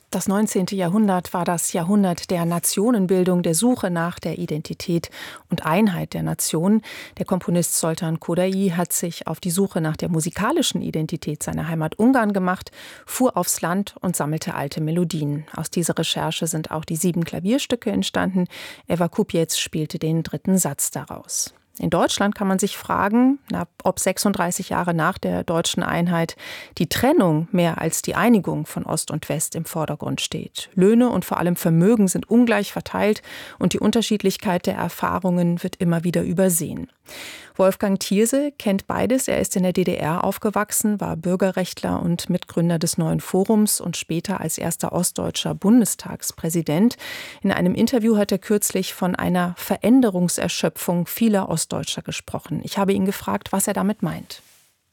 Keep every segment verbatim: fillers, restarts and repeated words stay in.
Das neunzehnte. Jahrhundert war das Jahrhundert der Nationenbildung, der Suche nach der Identität und Einheit der Nation. Der Komponist Zoltán Kodály hat sich auf die Suche nach der musikalischen Identität seiner Heimat Ungarn gemacht, fuhr aufs Land und sammelte alte Melodien. Aus dieser Recherche sind auch die sieben Klavierstücke entstanden. Eva Kupiec spielte den dritten Satz daraus. In Deutschland kann man sich fragen, na, ob sechsunddreißig Jahre nach der deutschen Einheit die Trennung mehr als die Einigung von Ost und West im Vordergrund steht. Löhne und vor allem Vermögen sind ungleich verteilt und die Unterschiedlichkeit der Erfahrungen wird immer wieder übersehen. Wolfgang Thierse kennt beides. Er ist in der D D R aufgewachsen, war Bürgerrechtler und Mitgründer des Neuen Forums und später als erster ostdeutscher Bundestagspräsident. In einem Interview hat er kürzlich von einer Veränderungserschöpfung vieler Ostdeutscher gesprochen. Ich habe ihn gefragt, was er damit meint.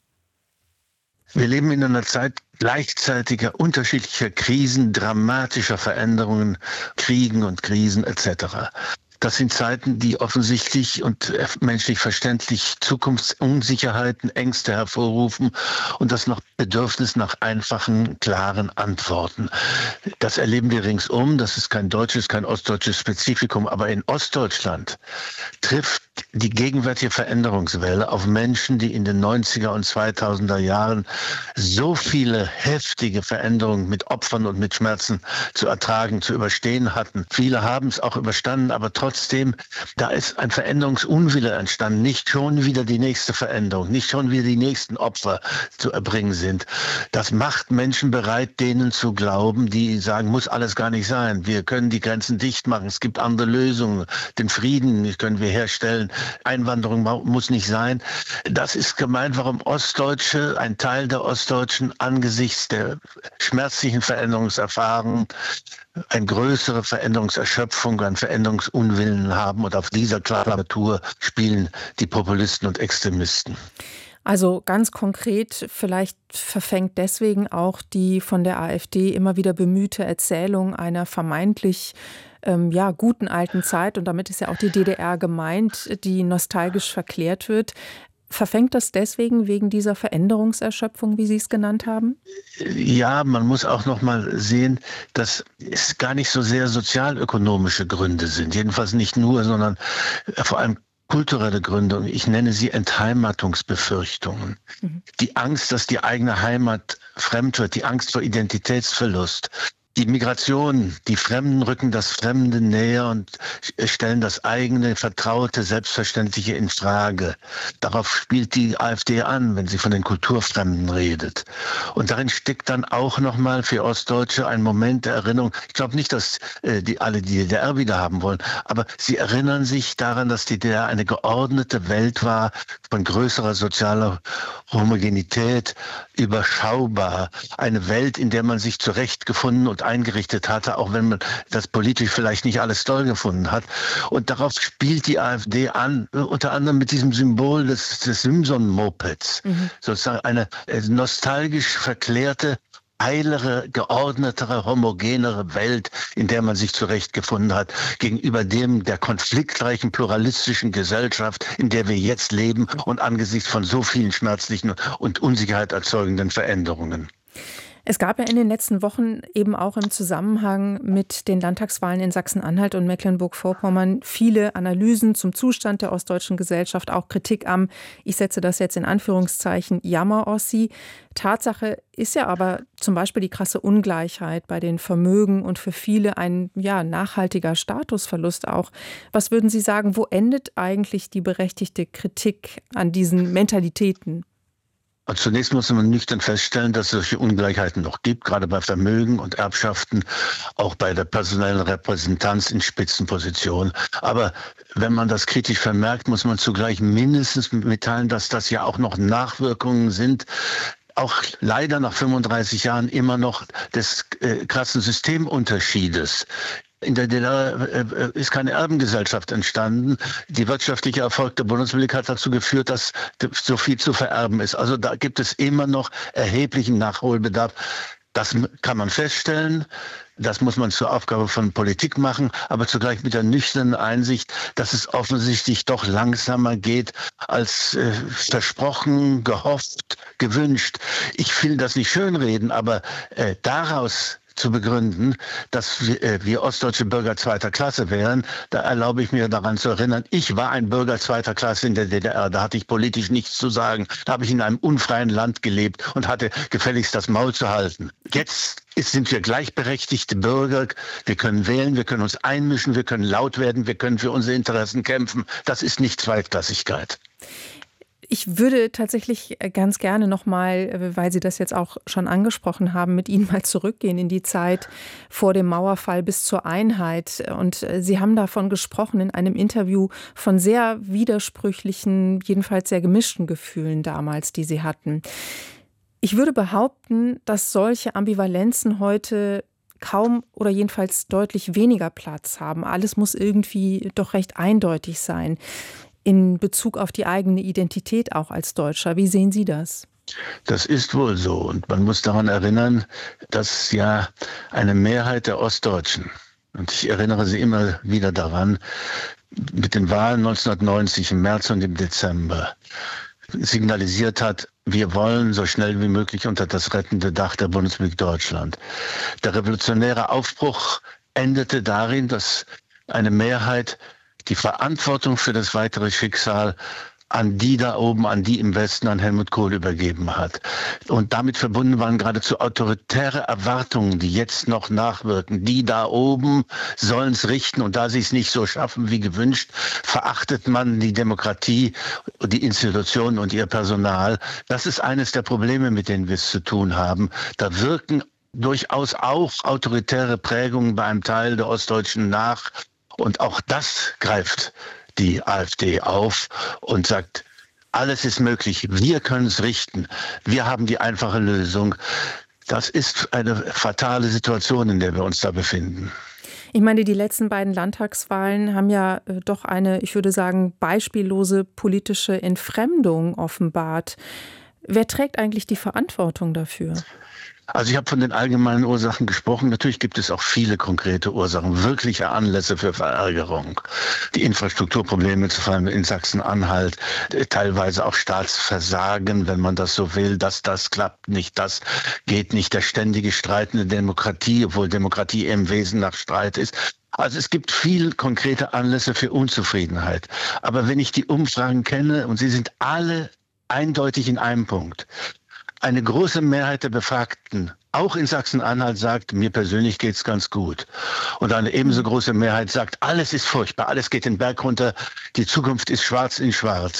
Wir leben in einer Zeit gleichzeitiger, unterschiedlicher Krisen, dramatischer Veränderungen, Kriegen und Krisen et cetera. Das sind Zeiten, die offensichtlich und menschlich verständlich Zukunftsunsicherheiten, Ängste hervorrufen und das noch Bedürfnis nach einfachen, klaren Antworten. Das erleben wir ringsum. Das ist kein deutsches, kein ostdeutsches Spezifikum. Aber in Ostdeutschland trifft die gegenwärtige Veränderungswelle auf Menschen, die in den neunziger und zweitausender Jahren so viele heftige Veränderungen mit Opfern und mit Schmerzen zu ertragen, zu überstehen hatten. Viele haben es auch überstanden, aber trotzdem, da ist ein Veränderungsunwille entstanden. Nicht schon wieder die nächste Veränderung, nicht schon wieder die nächsten Opfer zu erbringen sind. Das macht Menschen bereit, denen zu glauben, die sagen, muss alles gar nicht sein. Wir können die Grenzen dicht machen. Es gibt andere Lösungen. Den Frieden können wir herstellen. Einwanderung muss nicht sein. Das ist gemeint, warum Ostdeutsche, ein Teil der Ostdeutschen angesichts der schmerzlichen Veränderungserfahrungen eine größere Veränderungserschöpfung, einen Veränderungsunwillen haben. Und auf dieser Klaviatur spielen die Populisten und Extremisten. Also ganz konkret, vielleicht verfängt deswegen auch die von der AfD immer wieder bemühte Erzählung einer vermeintlich ähm, ja, guten alten Zeit, und damit ist ja auch die D D R gemeint, die nostalgisch verklärt wird. Verfängt das deswegen wegen dieser Veränderungserschöpfung, wie Sie es genannt haben? Ja, man muss auch noch mal sehen, dass es gar nicht so sehr sozialökonomische Gründe sind. Jedenfalls nicht nur, sondern vor allem kulturelle Gründe, und ich nenne sie Entheimatungsbefürchtungen. Mhm. Die Angst, dass die eigene Heimat fremd wird, die Angst vor Identitätsverlust. Die Migration, die Fremden rücken das Fremde näher und stellen das eigene, vertraute, Selbstverständliche in Frage. Darauf spielt die AfD an, wenn sie von den Kulturfremden redet. Und darin steckt dann auch nochmal für Ostdeutsche ein Moment der Erinnerung. Ich glaube nicht, dass äh, die alle die D D R wieder haben wollen, aber sie erinnern sich daran, dass die D D R eine geordnete Welt war, von größerer sozialer Homogenität, überschaubar. Eine Welt, in der man sich zurechtgefunden und eingerichtet hatte, auch wenn man das politisch vielleicht nicht alles toll gefunden hat. Und darauf spielt die AfD an, unter anderem mit diesem Symbol des, des Simson-Mopeds. Mhm. Sozusagen eine nostalgisch verklärte, heilere, geordnetere, homogenere Welt, in der man sich zurechtgefunden hat, gegenüber dem der konfliktreichen, pluralistischen Gesellschaft, in der wir jetzt leben und angesichts von so vielen schmerzlichen und Unsicherheit erzeugenden Veränderungen. Es gab ja in den letzten Wochen eben auch im Zusammenhang mit den Landtagswahlen in Sachsen-Anhalt und Mecklenburg-Vorpommern viele Analysen zum Zustand der ostdeutschen Gesellschaft, auch Kritik am, ich setze das jetzt in Anführungszeichen, Jammer-Ossi. Tatsache ist ja aber zum Beispiel die krasse Ungleichheit bei den Vermögen und für viele ein ja, nachhaltiger Statusverlust auch. Was würden Sie sagen, wo endet eigentlich die berechtigte Kritik an diesen Mentalitäten? Und zunächst muss man nüchtern feststellen, dass es solche Ungleichheiten noch gibt, gerade bei Vermögen und Erbschaften, auch bei der personellen Repräsentanz in Spitzenpositionen. Aber wenn man das kritisch vermerkt, muss man zugleich mindestens mitteilen, dass das ja auch noch Nachwirkungen sind, auch leider nach fünfunddreißig Jahren immer noch des äh, krassen Systemunterschiedes. In der D D R ist keine Erbengesellschaft entstanden. Die wirtschaftliche Erfolg der Bundesrepublik hat dazu geführt, dass so viel zu vererben ist. Also da gibt es immer noch erheblichen Nachholbedarf. Das kann man feststellen. Das muss man zur Aufgabe von Politik machen, aber zugleich mit der nüchternen Einsicht, dass es offensichtlich doch langsamer geht als äh, versprochen, gehofft, gewünscht. Ich will das nicht schönreden, aber äh, daraus zu begründen, dass wir, äh, wir ostdeutsche Bürger zweiter Klasse wären. Da erlaube ich mir daran zu erinnern, ich war ein Bürger zweiter Klasse in der D D R. Da hatte ich politisch nichts zu sagen. Da habe ich in einem unfreien Land gelebt und hatte gefälligst das Maul zu halten. Jetzt sind wir gleichberechtigte Bürger. Wir können wählen, wir können uns einmischen, wir können laut werden, wir können für unsere Interessen kämpfen. Das ist nicht Zweitklassigkeit. Ich würde tatsächlich ganz gerne noch mal, weil Sie das jetzt auch schon angesprochen haben, mit Ihnen mal zurückgehen in die Zeit vor dem Mauerfall bis zur Einheit. Und Sie haben davon gesprochen in einem Interview von sehr widersprüchlichen, jedenfalls sehr gemischten Gefühlen damals, die Sie hatten. Ich würde behaupten, dass solche Ambivalenzen heute kaum oder jedenfalls deutlich weniger Platz haben. Alles muss irgendwie doch recht eindeutig sein. In Bezug auf die eigene Identität auch als Deutscher. Wie sehen Sie das? Das ist wohl so. Und man muss daran erinnern, dass ja eine Mehrheit der Ostdeutschen, und ich erinnere Sie immer wieder daran, mit den Wahlen neunzehnhundertneunzig im März und im Dezember signalisiert hat, wir wollen so schnell wie möglich unter das rettende Dach der Bundesrepublik Deutschland. Der revolutionäre Aufbruch endete darin, dass eine Mehrheit die Verantwortung für das weitere Schicksal an die da oben, an die im Westen, an Helmut Kohl übergeben hat. Und damit verbunden waren geradezu autoritäre Erwartungen, die jetzt noch nachwirken. Die da oben sollen es richten und da sie es nicht so schaffen wie gewünscht, verachtet man die Demokratie, die Institutionen und ihr Personal. Das ist eines der Probleme, mit denen wir es zu tun haben. Da wirken durchaus auch autoritäre Prägungen bei einem Teil der Ostdeutschen nach. Und auch das greift die AfD auf und sagt, alles ist möglich, wir können es richten, wir haben die einfache Lösung. Das ist eine fatale Situation, in der wir uns da befinden. Ich meine, die letzten beiden Landtagswahlen haben ja äh, doch eine, ich würde sagen, beispiellose politische Entfremdung offenbart. Wer trägt eigentlich die Verantwortung dafür? Also ich habe von den allgemeinen Ursachen gesprochen. Natürlich gibt es auch viele konkrete Ursachen, wirkliche Anlässe für Verärgerung. Die Infrastrukturprobleme, vor allem in Sachsen-Anhalt, teilweise auch Staatsversagen, wenn man das so will, dass das klappt nicht, das geht nicht, der ständige Streit in der Demokratie, obwohl Demokratie im Wesen nach Streit ist. Also es gibt viel konkrete Anlässe für Unzufriedenheit. Aber wenn ich die Umfragen kenne, und sie sind alle eindeutig in einem Punkt, eine große Mehrheit der Befragten, auch in Sachsen-Anhalt, sagt, mir persönlich geht's ganz gut. Und eine ebenso große Mehrheit sagt, alles ist furchtbar, alles geht den Berg runter, die Zukunft ist schwarz in schwarz.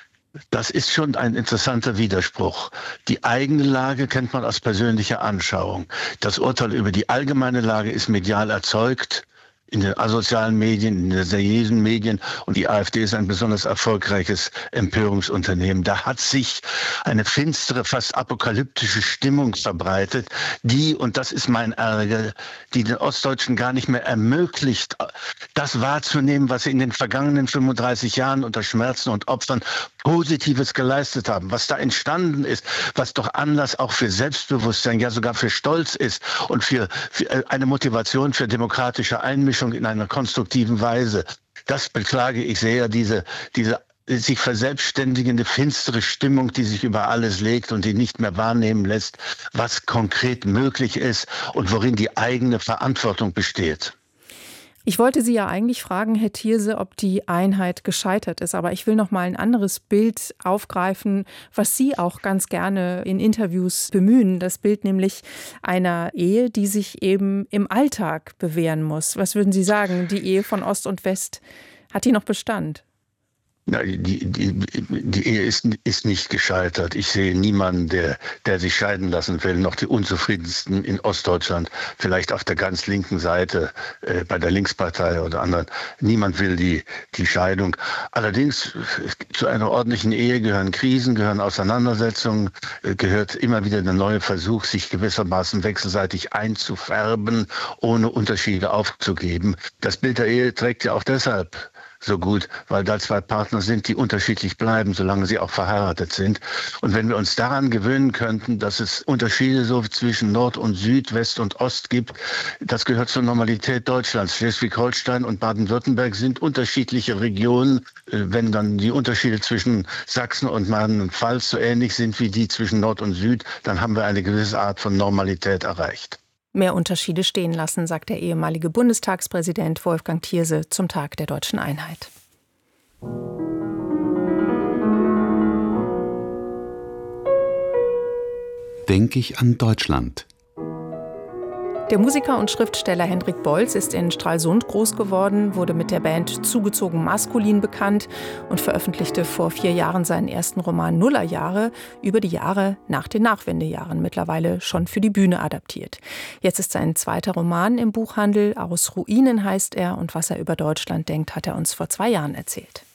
Das ist schon ein interessanter Widerspruch. Die eigene Lage kennt man aus persönlicher Anschauung. Das Urteil über die allgemeine Lage ist medial erzeugt, in den asozialen Medien, in den seriösen Medien. Und die AfD ist ein besonders erfolgreiches Empörungsunternehmen. Da hat sich eine finstere, fast apokalyptische Stimmung verbreitet, die, und das ist mein Ärger, die den Ostdeutschen gar nicht mehr ermöglicht, das wahrzunehmen, was sie in den vergangenen fünfunddreißig Jahren unter Schmerzen und Opfern Positives geleistet haben, was da entstanden ist, was doch Anlass auch für Selbstbewusstsein, ja sogar für Stolz ist und für, für eine Motivation für demokratische Einmischung in einer konstruktiven Weise. Das beklage ich sehr, diese, diese sich verselbstständigende, finstere Stimmung, die sich über alles legt und die nicht mehr wahrnehmen lässt, was konkret möglich ist und worin die eigene Verantwortung besteht. Ich wollte Sie ja eigentlich fragen, Herr Thierse, ob die Einheit gescheitert ist. Aber ich will noch mal ein anderes Bild aufgreifen, was Sie auch ganz gerne in Interviews bemühen. Das Bild nämlich einer Ehe, die sich eben im Alltag bewähren muss. Was würden Sie sagen, die Ehe von Ost und West, hat die noch Bestand? Ja, die, die, die Ehe ist, ist nicht gescheitert. Ich sehe niemanden, der, der sich scheiden lassen will. Noch die Unzufriedensten in Ostdeutschland, vielleicht auf der ganz linken Seite, äh, bei der Linkspartei oder anderen. Niemand will die, die Scheidung. Allerdings, zu einer ordentlichen Ehe gehören Krisen, gehören Auseinandersetzungen, äh, gehört immer wieder der neue Versuch, sich gewissermaßen wechselseitig einzufärben, ohne Unterschiede aufzugeben. Das Bild der Ehe trägt ja auch deshalb so gut, weil da zwei Partner sind, die unterschiedlich bleiben, solange sie auch verheiratet sind. Und wenn wir uns daran gewöhnen könnten, dass es Unterschiede so zwischen Nord und Süd, West und Ost gibt, das gehört zur Normalität Deutschlands. Schleswig-Holstein und Baden-Württemberg sind unterschiedliche Regionen. Wenn dann die Unterschiede zwischen Sachsen und Rheinland-Pfalz so ähnlich sind wie die zwischen Nord und Süd, dann haben wir eine gewisse Art von Normalität erreicht. mehr Unterschiede stehen lassen, sagt der ehemalige Bundestagspräsident Wolfgang Thierse zum Tag der Deutschen Einheit. Denk ich an Deutschland. Der Musiker und Schriftsteller Hendrik Bolz ist in Stralsund groß geworden, wurde mit der Band Zugezogen Maskulin bekannt und veröffentlichte vor vier Jahren seinen ersten Roman Nullerjahre, über die Jahre nach den Nachwendejahren, mittlerweile schon für die Bühne adaptiert. Jetzt ist sein zweiter Roman im Buchhandel, Aus Ruinen heißt er, und was er über Deutschland denkt, hat er uns vor zwei Jahren erzählt.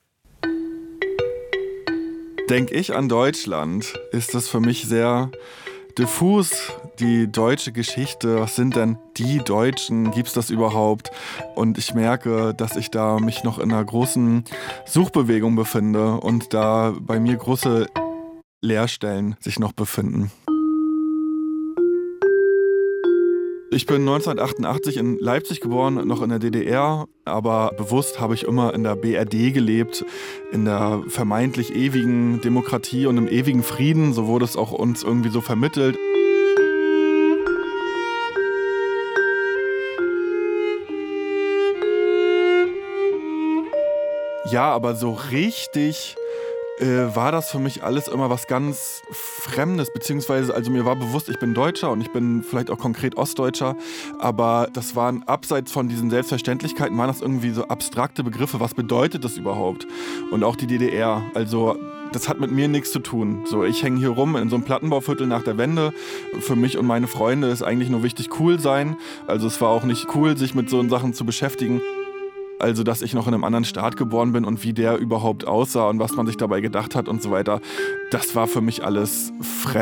Denk ich an Deutschland, ist das für mich sehr diffus, die deutsche Geschichte. Was sind denn die Deutschen? Gibt es das überhaupt? Und ich merke, dass ich da mich noch in einer großen Suchbewegung befinde und da bei mir große Leerstellen sich noch befinden. Ich bin neunzehnhundertachtundachtzig in Leipzig geboren, noch in der D D R, aber bewusst habe ich immer in der B R D gelebt, in der vermeintlich ewigen Demokratie und im ewigen Frieden, so wurde es auch uns irgendwie so vermittelt. Ja, aber so richtig äh, war das für mich alles immer was ganz Fremdes, beziehungsweise, also mir war bewusst, ich bin Deutscher und ich bin vielleicht auch konkret Ostdeutscher, aber das waren abseits von diesen Selbstverständlichkeiten, waren das irgendwie so abstrakte Begriffe, was bedeutet das überhaupt? Und auch die D D R, also das hat mit mir nichts zu tun. So, ich hänge hier rum in so einem Plattenbauviertel nach der Wende. Für mich und meine Freunde ist eigentlich nur wichtig, cool sein. Also es war auch nicht cool, sich mit so Sachen zu beschäftigen. Also, dass ich noch in einem anderen Staat geboren bin und wie der überhaupt aussah und was man sich dabei gedacht hat und so weiter, das war für mich alles fremd.